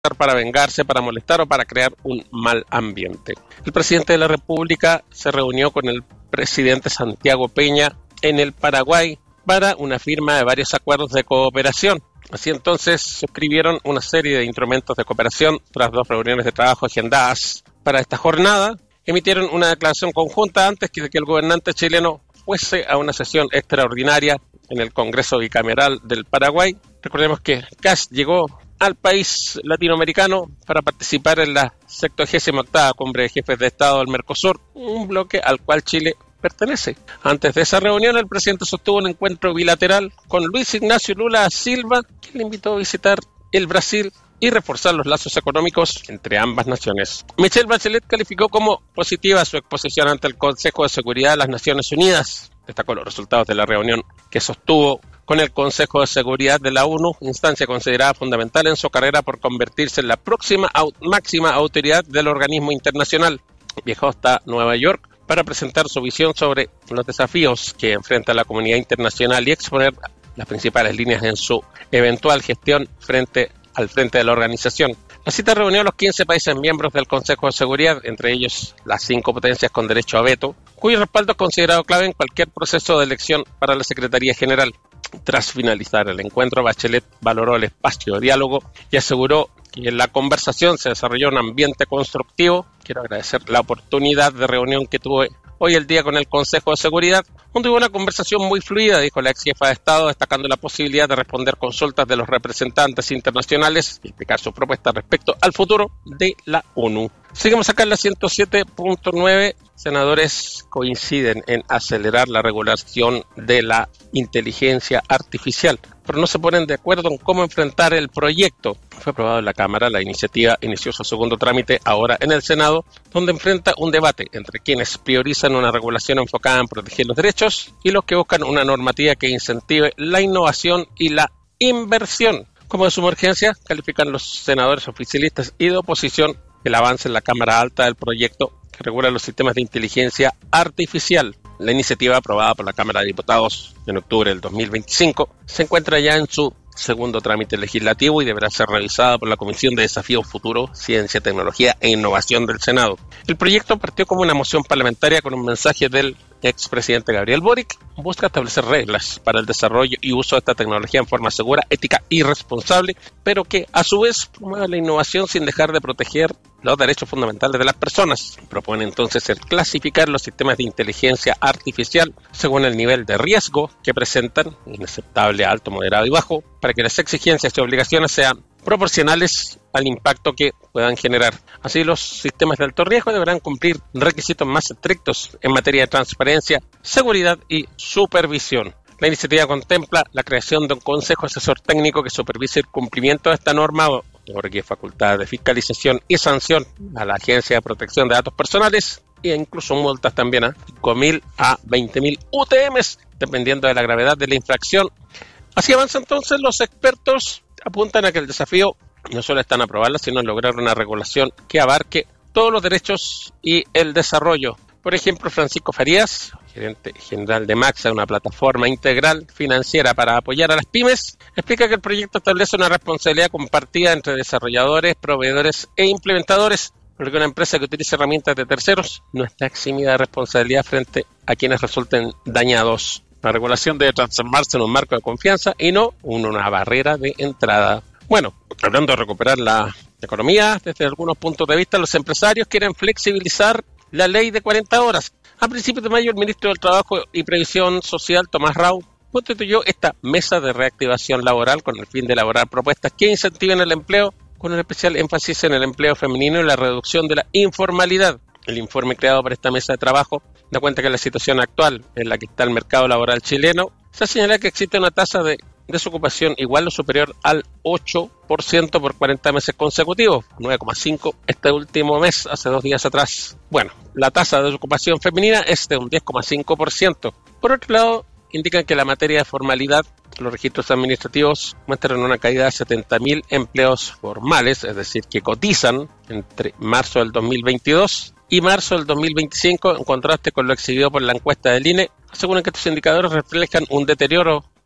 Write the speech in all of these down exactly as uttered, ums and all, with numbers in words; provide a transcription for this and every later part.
para vengarse, para molestar o para crear un mal ambiente. El presidente de la República se reunió con el presidente Santiago Peña en el Paraguay para una firma de varios acuerdos de cooperación. Así entonces suscribieron una serie de instrumentos de cooperación tras dos reuniones de trabajo agendadas para esta jornada. Emitieron una declaración conjunta antes de que el gobernante chileno fuese a una sesión extraordinaria en el Congreso Bicameral del Paraguay. Recordemos que Kast llegó al país latinoamericano para participar en la sexagésima octava Cumbre de Jefes de Estado del Mercosur, un bloque al cual Chile pertenece. Antes de esa reunión, el presidente sostuvo un encuentro bilateral con Luis Ignacio Lula da Silva, quien le invitó a visitar el Brasil y reforzar los lazos económicos entre ambas naciones. Michelle Bachelet calificó como positiva su exposición ante el Consejo de Seguridad de las Naciones Unidas. Destacó los resultados de la reunión que sostuvo con el Consejo de Seguridad de la ONU, instancia considerada fundamental en su carrera por convertirse en la próxima au- máxima autoridad del organismo internacional. Viajó hasta Nueva York para presentar su visión sobre los desafíos que enfrenta la comunidad internacional y exponer las principales líneas en su eventual gestión frente al frente de la organización. La cita reunió a los quince países miembros del Consejo de Seguridad, entre ellos las cinco potencias con derecho a veto, cuyo respaldo es considerado clave en cualquier proceso de elección para la Secretaría General. Tras finalizar el encuentro, Bachelet valoró el espacio de diálogo y aseguró que en la conversación se desarrolló un ambiente constructivo. Quiero agradecer la oportunidad de reunión que tuve hoy el día con el Consejo de Seguridad, donde hubo una conversación muy fluida, dijo la ex jefa de Estado, destacando la posibilidad de responder consultas de los representantes internacionales y explicar su propuesta respecto al futuro de la ONU. Seguimos acá en la ciento siete punto nueve. Senadores coinciden en acelerar la regulación de la inteligencia artificial, pero no se ponen de acuerdo en cómo enfrentar el proyecto. Fue aprobado en la Cámara, la iniciativa inició su segundo trámite ahora en el Senado, donde enfrenta un debate entre quienes priorizan una regulación enfocada en proteger los derechos y los que buscan una normativa que incentive la innovación y la inversión. Como de suma urgencia, califican los senadores oficialistas y de oposición el avance en la Cámara Alta del proyecto que regula los sistemas de inteligencia artificial. La iniciativa, aprobada por la Cámara de Diputados en octubre del dos mil veinticinco, se encuentra ya en su segundo trámite legislativo y deberá ser revisada por la Comisión de Desafíos Futuros, Ciencia, Tecnología e Innovación del Senado. El proyecto partió como una moción parlamentaria con un mensaje del expresidente Gabriel Boric. Busca establecer reglas para el desarrollo y uso de esta tecnología en forma segura, ética y responsable, pero que a su vez promueva la innovación sin dejar de proteger los derechos fundamentales de las personas. Propone entonces el clasificar los sistemas de inteligencia artificial según el nivel de riesgo que presentan, inaceptable, alto, moderado y bajo, para que las exigencias y obligaciones sean proporcionales al impacto que puedan generar. Así, los sistemas de alto riesgo deberán cumplir requisitos más estrictos en materia de transparencia, seguridad y supervisión. La iniciativa contempla la creación de un consejo asesor técnico que supervise el cumplimiento de esta norma, otorgue facultades de fiscalización y sanción a la Agencia de Protección de Datos Personales e incluso multas también a cinco mil a veinte mil U T Ms, dependiendo de la gravedad de la infracción. Así avanza entonces. Los expertos apuntan a que el desafío no solo está en aprobarla, sino en lograr una regulación que abarque todos los derechos y el desarrollo. Por ejemplo, Francisco Farías, gerente general de Maxa, una plataforma integral financiera para apoyar a las pymes, explica que el proyecto establece una responsabilidad compartida entre desarrolladores, proveedores e implementadores, porque una empresa que utilice herramientas de terceros no está eximida de responsabilidad frente a quienes resulten dañados. La regulación debe transformarse en un marco de confianza y no en una barrera de entrada. Bueno, hablando de recuperar la economía, desde algunos puntos de vista, los empresarios quieren flexibilizar la ley de cuarenta horas. A principios de mayo, el ministro del Trabajo y Previsión Social, Tomás Rau, constituyó esta mesa de reactivación laboral con el fin de elaborar propuestas que incentiven el empleo, con un especial énfasis en el empleo femenino y la reducción de la informalidad. El informe creado por esta mesa de trabajo da cuenta que en la situación actual en la que está el mercado laboral chileno, se señala que existe una tasa de desocupación igual o superior al ocho por ciento por cuarenta meses consecutivos, nueve coma cinco por ciento este último mes, hace dos días atrás. Bueno, la tasa de desocupación femenina es de un diez coma cinco por ciento. Por otro lado, indican que la materia de formalidad, los registros administrativos muestran una caída de setenta mil empleos formales, es decir, que cotizan entre marzo del dos mil veintidós y marzo del dos mil veinticinco, en contraste con lo exhibido por la encuesta del I N E. Aseguran que estos indicadores reflejan un deterioro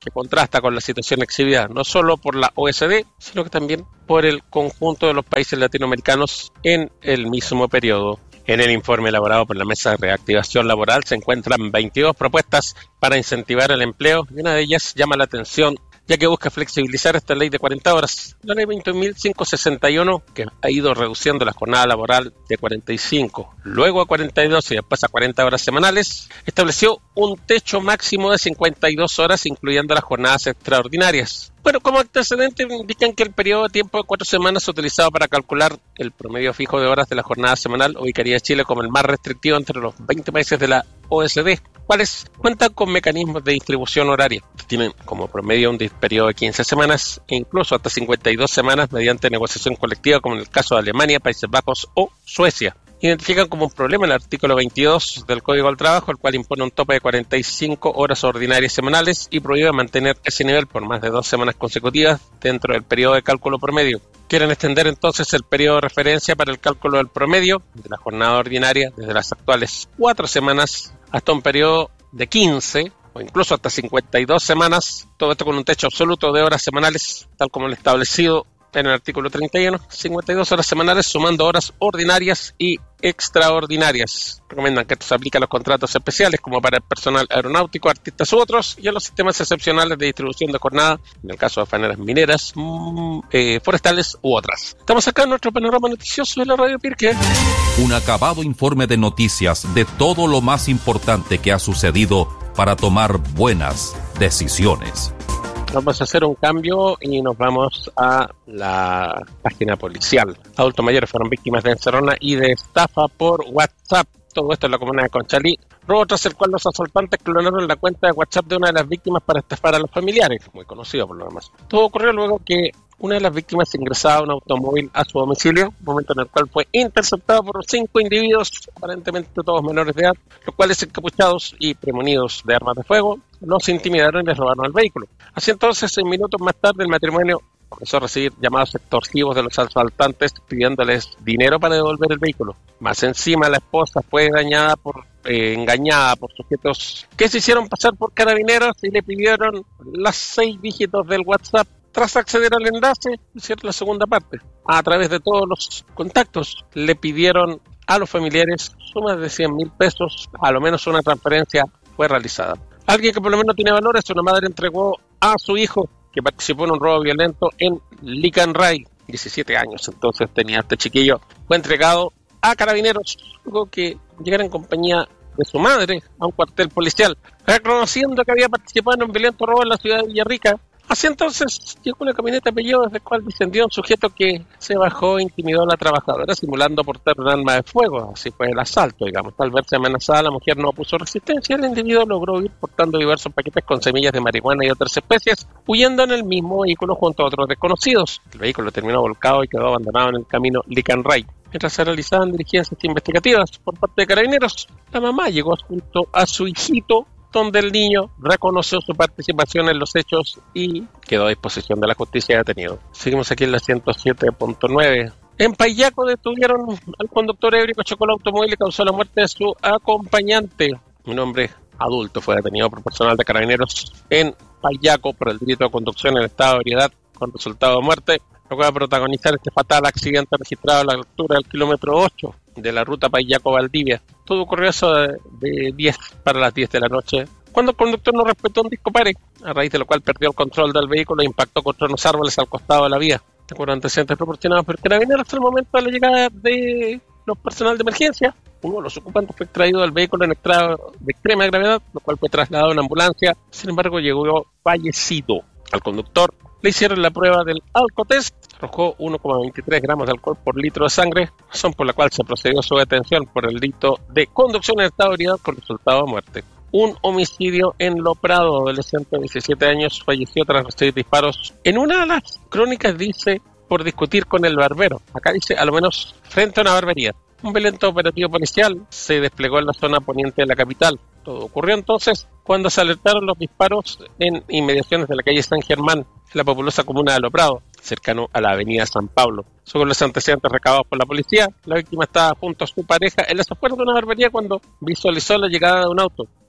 que contrasta con la situación exhibida no solo por la O E C D, sino que también por el conjunto de los países latinoamericanos en el mismo periodo. En el informe elaborado por la Mesa de Reactivación Laboral se encuentran veintidós propuestas para incentivar el empleo y una de ellas llama la atención, ya que busca flexibilizar esta ley de cuarenta horas. La ley veinte mil quinientos sesenta y uno, que ha ido reduciendo la jornada laboral de cuarenta y cinco, luego a cuarenta y dos y después a cuarenta horas semanales, estableció un techo máximo de cincuenta y dos horas, incluyendo las jornadas extraordinarias. Bueno, como antecedente indican que el periodo de tiempo de cuatro semanas utilizado para calcular el promedio fijo de horas de la jornada semanal ubicaría a Chile como el más restrictivo entre los veinte países de la O E C D, cuales cuentan con mecanismos de distribución horaria. Tienen como promedio un periodo de quince semanas e incluso hasta cincuenta y dos semanas mediante negociación colectiva, como en el caso de Alemania, Países Bajos o Suecia. Identifican como un problema el artículo veintidós del Código del Trabajo, el cual impone un tope de cuarenta y cinco horas ordinarias semanales y prohíbe mantener ese nivel por más de dos semanas consecutivas dentro del periodo de cálculo promedio. Quieren extender entonces el periodo de referencia para el cálculo del promedio de la jornada ordinaria desde las actuales cuatro semanas hasta un periodo de quince o incluso hasta cincuenta y dos semanas, todo esto con un techo absoluto de horas semanales, tal como lo establecido en el artículo treinta y uno, cincuenta y dos horas semanales sumando horas ordinarias y extraordinarias. Recomiendan que esto se aplique a los contratos especiales como para el personal aeronáutico, artistas u otros, y a los sistemas excepcionales de distribución de jornada, en el caso de faenas mineras, mmm, eh, forestales u otras. Estamos acá en nuestro panorama noticioso de la Radio Pirque. Un acabado informe de noticias de todo lo más importante que ha sucedido para tomar buenas decisiones. Vamos a hacer un cambio y nos vamos a la página policial. Adultos mayores fueron víctimas de encerrona y de estafa por WhatsApp. Todo esto en la comuna de Conchalí. Robo tras el cual los asaltantes clonaron la cuenta de WhatsApp de una de las víctimas para estafar a los familiares, muy conocido por lo demás. Todo ocurrió luego que una de las víctimas ingresaba a un automóvil a su domicilio, momento en el cual fue interceptado por cinco individuos, aparentemente todos menores de edad, los cuales encapuchados y premonidos de armas de fuego, los intimidaron y les robaron el vehículo. Así entonces, seis minutos más tarde, el matrimonio comenzó a recibir llamados extorsivos de los asaltantes pidiéndoles dinero para devolver el vehículo. Más encima, la esposa fue dañada por, eh, engañada por sujetos que se hicieron pasar por carabineros y le pidieron las seis dígitos del WhatsApp. Tras acceder al enlace, hicieron la segunda parte. A través de todos los contactos, le pidieron a los familiares sumas de cien mil pesos, a lo menos una transferencia fue realizada. Alguien que por lo menos tiene valores, una madre entregó a su hijo, que participó en un robo violento en Licanray, diecisiete años, entonces tenía este chiquillo, fue entregado a carabineros, luego que llegara en compañía de su madre a un cuartel policial, reconociendo que había participado en un violento robo en la ciudad de Villarrica. Así entonces llegó una camioneta Peugeot desde la cual descendió un sujeto que se bajó e intimidó a la trabajadora simulando portar un arma de fuego. Así fue el asalto, digamos. Al verse amenazada, la mujer no opuso resistencia. El individuo logró huir portando diversos paquetes con semillas de marihuana y otras especies, huyendo en el mismo vehículo junto a otros desconocidos. El vehículo terminó volcado y quedó abandonado en el camino Licanray. Mientras se realizaban diligencias investigativas por parte de carabineros, la mamá llegó junto a su hijito, donde el niño reconoció su participación en los hechos y quedó a disposición de la justicia detenido. Seguimos aquí en la ciento siete punto nueve. En Payaco detuvieron al conductor ebrio que chocó el automóvil y causó la muerte de su acompañante. Un hombre adulto fue detenido por personal de carabineros en Payaco por el delito de conducción en estado de ebriedad con resultado de muerte, luego de protagonizar este fatal accidente registrado a la altura del kilómetro ocho de la ruta Payaco-Valdivia. Todo ocurrió eso de, de diez para las diez de la noche, cuando el conductor no respetó un disco pare, a raíz de lo cual perdió el control del vehículo e impactó contra unos árboles al costado de la vía. De acuerdo a antecedentes proporcionados por carabineros, hasta el momento de la llegada de los personal de emergencia, uno de los ocupantes fue extraído del vehículo en estado de extrema gravedad, lo cual fue trasladado a una ambulancia. Sin embargo, llegó fallecido. Al conductor le hicieron la prueba del alcotest, arrojó uno coma veintitrés gramos de alcohol por litro de sangre, razón por la cual se procedió a su detención por el delito de conducción en estado de ebriedad con resultado de muerte. Un homicidio en Lo Prado, adolescente de diecisiete años, falleció tras recibir disparos. En una de las crónicas dice por discutir con el barbero. Acá dice a lo menos frente a una barbería. Un violento operativo policial se desplegó en la zona poniente de la capital. Todo ocurrió entonces cuando se alertaron los disparos en inmediaciones de la calle San Germán, en la populosa comuna de Lo Prado, cercano a la avenida San Pablo. Según los antecedentes recabados por la policía, la víctima estaba junto a su pareja en las afueras de una barbería cuando visualizó la llegada de un auto.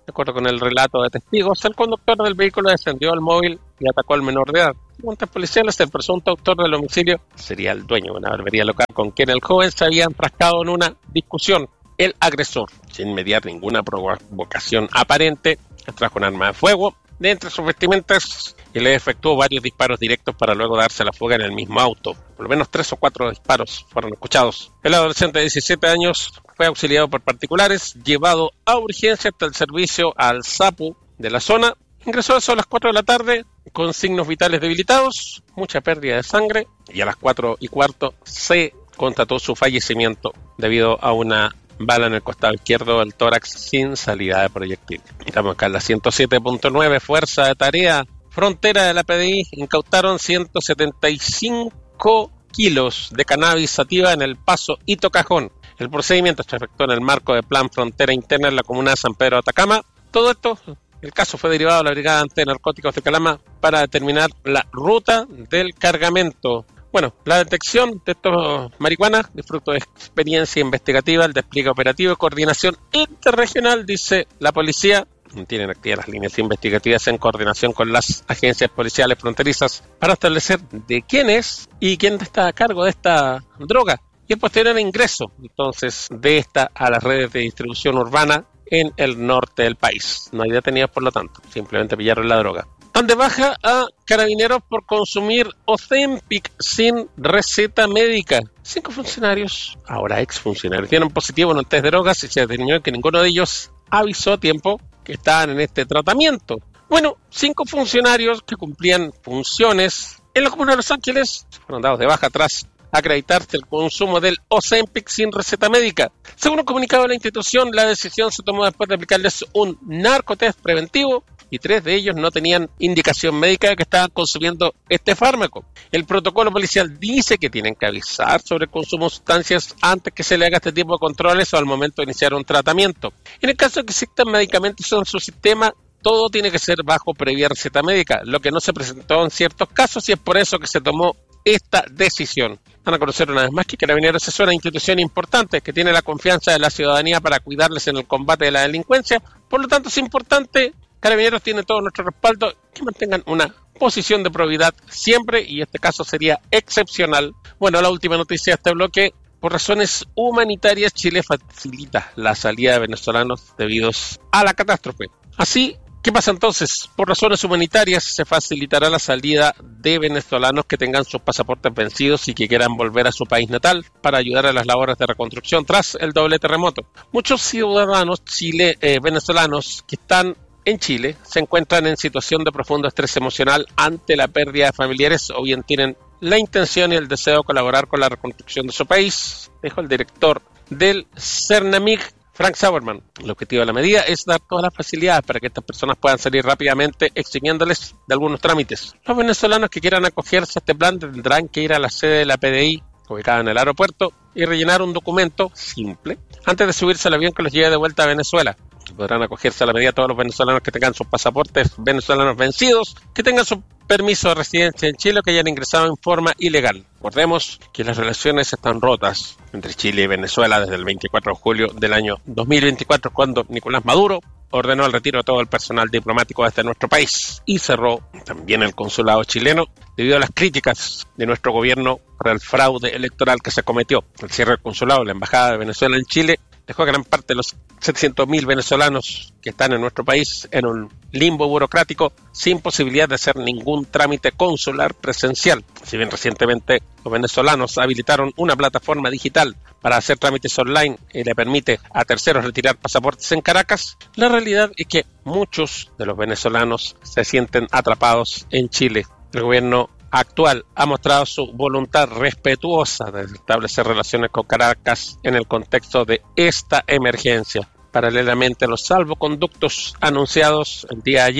De acuerdo con el relato de testigos, el conductor del vehículo descendió al móvil y atacó al menor de edad. Según fuentes policiales, el presunto autor del homicidio sería el dueño de una barbería local con quien el joven se había enfrascado en una discusión. El agresor, sin mediar ninguna provocación aparente, trajo un arma de fuego de entre sus vestimentas y le efectuó varios disparos directos para luego darse la fuga en el mismo auto. Por lo menos tres o cuatro disparos fueron escuchados. El adolescente de diecisiete años fue auxiliado por particulares, llevado a urgencia hasta el servicio al SAPU de la zona. Ingresó a eso a las cuatro de la tarde con signos vitales debilitados, mucha pérdida de sangre, y a las cuatro y cuarto se constató su fallecimiento debido a una bala en el costado izquierdo del tórax sin salida de proyectil. Estamos acá en la ciento siete punto nueve, Fuerza de Tarea Frontera de la P D I, incautaron ciento setenta y cinco kilos de cannabis sativa en el Paso Hito Cajón. El procedimiento se efectuó en el marco de Plan Frontera Interna en la comuna de San Pedro de Atacama. Todo esto, el caso fue derivado a la Brigada Antinarcóticos de Calama para determinar la ruta del cargamento. Bueno, la detección de estos marihuanas es fruto de experiencia investigativa, el despliegue operativo y coordinación interregional, dice la policía. Tienen activas las líneas investigativas en coordinación con las agencias policiales fronterizas para establecer de quién es y quién está a cargo de esta droga. Y el posterior ingreso, entonces, de esta a las redes de distribución urbana en el norte del país. No hay detenidos, por lo tanto, simplemente pillaron la droga. Dan de baja a carabineros por consumir Ozempic sin receta médica. Cinco funcionarios, ahora exfuncionarios, dieron positivo en un test de drogas y se determinó que ninguno de ellos avisó a tiempo que estaban en este tratamiento. Bueno, cinco funcionarios que cumplían funciones en la comuna de Los Ángeles fueron dados de baja tras acreditarse el consumo del Ozempic sin receta médica. Según un comunicado de la institución, la decisión se tomó después de aplicarles un narcotest preventivo y tres de ellos no tenían indicación médica de que estaban consumiendo este fármaco. El protocolo policial dice que tienen que avisar sobre el consumo de sustancias antes que se le haga este tipo de controles o al momento de iniciar un tratamiento. En el caso de que existan medicamentos en su sistema, todo tiene que ser bajo previa receta médica, lo que no se presentó en ciertos casos y es por eso que se tomó esta decisión. Van a conocer una vez más que Carabineros es una institución importante que tiene la confianza de la ciudadanía para cuidarles en el combate de la delincuencia. Por lo tanto, es importante, Carabineros tiene todo nuestro respaldo, que mantengan una posición de probidad siempre, y este caso sería excepcional. Bueno, la última noticia de este bloque: por razones humanitarias, Chile facilita la salida de venezolanos debido a la catástrofe. Así, ¿qué pasa entonces? Por razones humanitarias se facilitará la salida de venezolanos que tengan sus pasaportes vencidos y que quieran volver a su país natal para ayudar a las labores de reconstrucción tras el doble terremoto. Muchos ciudadanos chile, eh, venezolanos que están en Chile se encuentran en situación de profundo estrés emocional ante la pérdida de familiares o bien tienen la intención y el deseo de colaborar con la reconstrucción de su país, dijo el director del CERNAMIG, Frank Sauerman. El objetivo de la medida es dar todas las facilidades para que estas personas puedan salir rápidamente, eximiéndoles de algunos trámites. Los venezolanos que quieran acogerse a este plan tendrán que ir a la sede de la P D I, ubicada en el aeropuerto, y rellenar un documento simple antes de subirse al avión que los lleve de vuelta a Venezuela. Podrán acogerse a la medida todos los venezolanos que tengan sus pasaportes venezolanos vencidos, que tengan su permiso de residencia en Chile o que hayan ingresado en forma ilegal. Recordemos que las relaciones están rotas entre Chile y Venezuela desde el veinticuatro de julio del año dos mil veinticuatro, cuando Nicolás Maduro ordenó el retiro de todo el personal diplomático desde nuestro país y cerró también el consulado chileno debido a las críticas de nuestro gobierno por el fraude electoral que se cometió. El cierre del consulado de la Embajada de Venezuela en Chile dejó a gran parte de los setecientos mil venezolanos que están en nuestro país en un limbo burocrático sin posibilidad de hacer ningún trámite consular presencial. Si bien recientemente los venezolanos habilitaron una plataforma digital para hacer trámites online y le permite a terceros retirar pasaportes en Caracas, la realidad es que muchos de los venezolanos se sienten atrapados en Chile. El gobierno actual ha mostrado su voluntad respetuosa de establecer relaciones con Caracas en el contexto de esta emergencia. Paralelamente a los salvoconductos anunciados el día de ayer,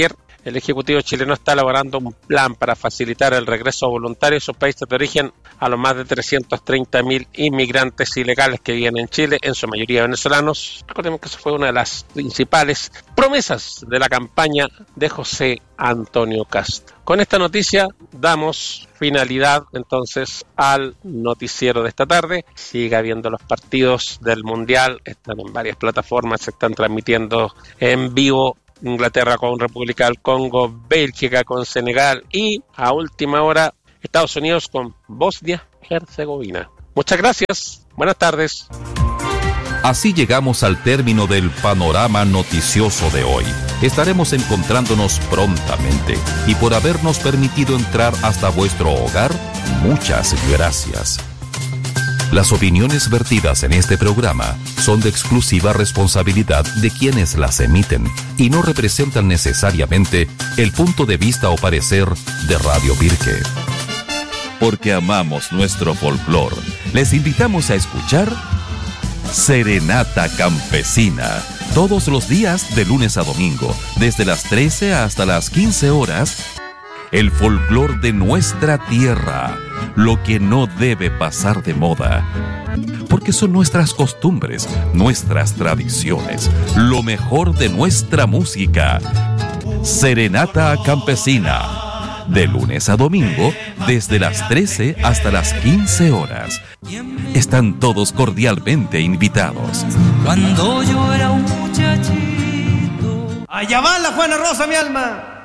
el Ejecutivo chileno está elaborando un plan para facilitar el regreso voluntario a sus países de origen a los más de trescientos treinta mil inmigrantes ilegales que viven en Chile, en su mayoría venezolanos. Recordemos que eso fue una de las principales promesas de la campaña de José Antonio Kast. Con esta noticia damos finalidad entonces al noticiero de esta tarde. Siga viendo los partidos del Mundial, están en varias plataformas, se están transmitiendo en vivo. Inglaterra con República del Congo, Bélgica con Senegal y a última hora Estados Unidos con Bosnia-Herzegovina. Muchas gracias, buenas tardes. Así llegamos al término del panorama noticioso de hoy. Estaremos encontrándonos prontamente y por habernos permitido entrar hasta vuestro hogar, muchas gracias. Las opiniones vertidas en este programa son de exclusiva responsabilidad de quienes las emiten y no representan necesariamente el punto de vista o parecer de Radio Pirque. Porque amamos nuestro folclor, les invitamos a escuchar Serenata Campesina, todos los días de lunes a domingo, desde las trece hasta las quince horas, el folclor de nuestra tierra, lo que no debe pasar de moda, porque son nuestras costumbres, nuestras tradiciones, lo mejor de nuestra música. Serenata Campesina, de lunes a domingo, desde las trece hasta las quince horas. Están todos cordialmente invitados. Cuando yo era un muchachito, allá va la Juana Rosa, mi alma.